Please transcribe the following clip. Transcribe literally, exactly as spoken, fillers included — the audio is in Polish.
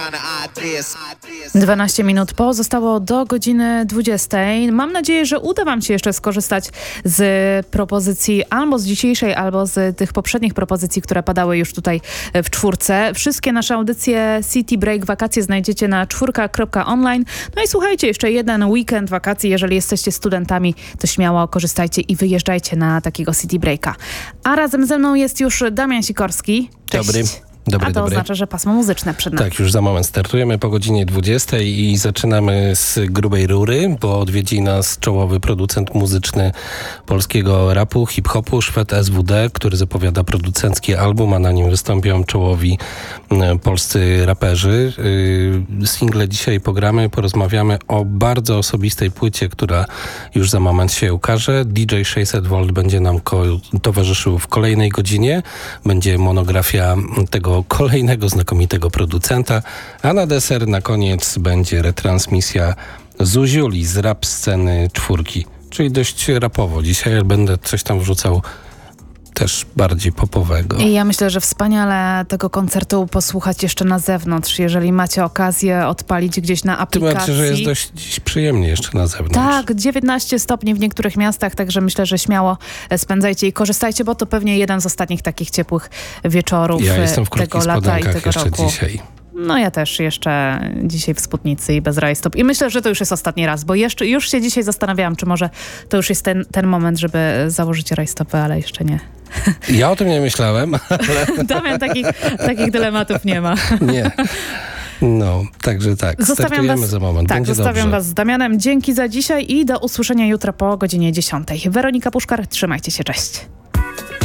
dwanaście minut po, zostało do godziny dwudziestej. Mam nadzieję, że uda wam się jeszcze skorzystać z propozycji albo z dzisiejszej, albo z tych poprzednich propozycji, które padały już tutaj w czwórce. Wszystkie nasze audycje City Break Wakacje znajdziecie na czwórka kropka online. No i słuchajcie, jeszcze jeden weekend wakacji. Jeżeli jesteście studentami, to śmiało korzystajcie i wyjeżdżajcie na takiego City Breaka. A razem ze mną jest już Damian Sikorski. Cześć. Dobry. Dobry, A to dobry. oznacza, że pasmo muzyczne przed nami. Tak, już za moment startujemy po godzinie dwudziestej i zaczynamy z grubej rury, bo odwiedzi nas czołowy producent muzyczny polskiego rapu, hip-hopu, Szwed S W D, który zapowiada producencki album, a na nim wystąpią czołowi e, polscy raperzy. E, single dzisiaj pogramy, porozmawiamy o bardzo osobistej płycie, która już za moment się ukaże. D J sześćset wolt będzie nam ko- towarzyszył w kolejnej godzinie. Będzie monografia tego kolejnego znakomitego producenta, a na deser na koniec będzie retransmisja Zuziuli z rap sceny czwórki, czyli dość rapowo. Dzisiaj będę coś tam wrzucał też bardziej popowego. I ja myślę, że wspaniale tego koncertu posłuchać jeszcze na zewnątrz, jeżeli macie okazję odpalić gdzieś na aplikacji. Tym bardziej, że jest dość dziś przyjemnie jeszcze na zewnątrz. Tak, dziewiętnaście stopni w niektórych miastach, także myślę, że śmiało spędzajcie i korzystajcie, bo to pewnie jeden z ostatnich takich ciepłych wieczorów Ja jestem w tego krótkich lata i spodenkach tego jeszcze roku. dzisiaj. No ja też jeszcze dzisiaj w spódnicy i bez rajstop. I myślę, że to już jest ostatni raz, bo jeszcze już się dzisiaj zastanawiałam, czy może to już jest ten, ten moment, żeby założyć rajstopy, ale jeszcze nie. Ja o tym nie myślałem, ale Damian takich, takich dylematów nie ma. nie. No, także tak. Zostawiam Startujemy was, za moment. tak, Będzie zostawiam dobrze. was z Damianem. Dzięki za dzisiaj i do usłyszenia jutro po godzinie dziesiątej. Weronika Puszkar, trzymajcie się, cześć.